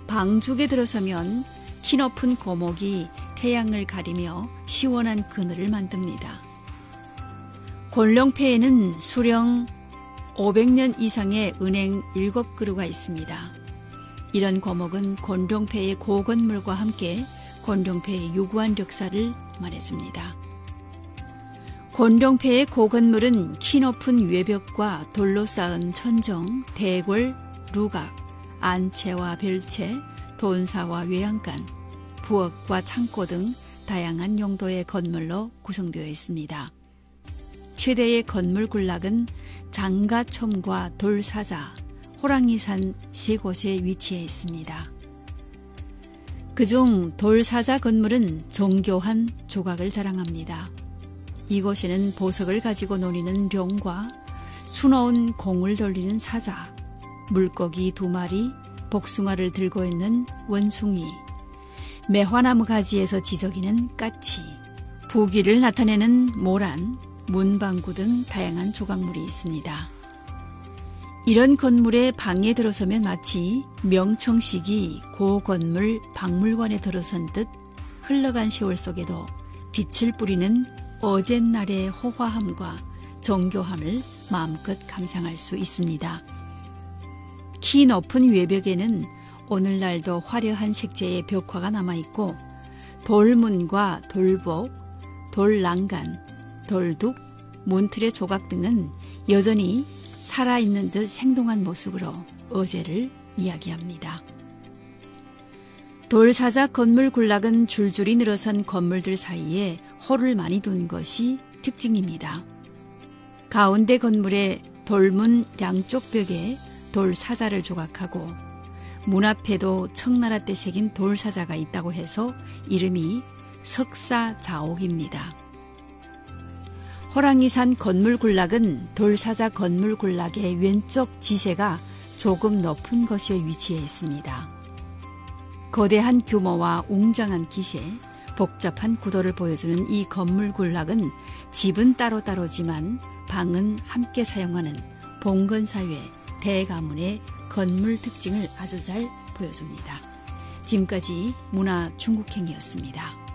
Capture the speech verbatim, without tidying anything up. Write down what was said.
방죽에 들어서면 키높은 고목이 태양을 가리며 시원한 그늘을 만듭니다. 곤룡패에는 수령 오백 년 이상의 은행 일곱 그루가 있습니다. 이런 고목은 곤룡패의 고건물과 함께 곤룡패의 유구한 역사를 말해줍니다. 곤룡패의 고건물은 키높은 외벽과 돌로 쌓은 천정, 대궐, 루각, 안채와 별채, 돈사와 외양간, 부엌과 창고 등 다양한 용도의 건물로 구성되어 있습니다. 최대의 건물 군락은 장가첨과 돌사자, 호랑이산 세 곳에 위치해 있습니다. 그중 돌사자 건물은 정교한 조각을 자랑합니다. 이곳에는 보석을 가지고 노니는 룡과 수놓은 공을 돌리는 사자, 물고기 두 마리, 복숭아를 들고 있는 원숭이, 매화나무 가지에서 지저귀는 까치, 부귀를 나타내는 모란, 문방구 등 다양한 조각물이 있습니다. 이런 건물의 방에 들어서면 마치 명청식이 고건물 박물관에 들어선 듯 흘러간 세월 속에도 빛을 뿌리는 어젯날의 호화함과 정교함을 마음껏 감상할 수 있습니다. 키 높은 외벽에는 오늘날도 화려한 색채의 벽화가 남아있고 돌문과 돌복, 돌랑간, 돌둑, 문틀의 조각 등은 여전히 살아있는 듯 생동한 모습으로 어제를 이야기합니다. 돌사자 건물 군락은 줄줄이 늘어선 건물들 사이에 홀을 많이 둔 것이 특징입니다. 가운데 건물의 돌문 양쪽 벽에 돌사자를 조각하고 문 앞에도 청나라 때 새긴 돌사자가 있다고 해서 이름이 석사자옥입니다. 호랑이산 건물 군락은 돌사자 건물 군락의 왼쪽 지세가 조금 높은 곳에 위치해 있습니다. 거대한 규모와 웅장한 기세, 복잡한 구도를 보여주는 이 건물 군락은 집은 따로따로지만 방은 함께 사용하는 봉건사회 대가문의 건물 특징을 아주 잘 보여줍니다. 지금까지 문화중국행이었습니다.